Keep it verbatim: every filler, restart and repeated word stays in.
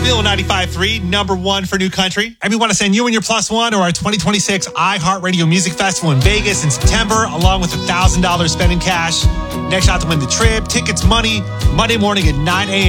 Bill ninety-five point three, number one for New Country. And we want to send you and your plus one to our twenty twenty-six iHeartRadio Music Festival in Vegas in September, along with one thousand dollars spending cash. Next shot to win the trip, tickets, money, Monday morning at nine a.m.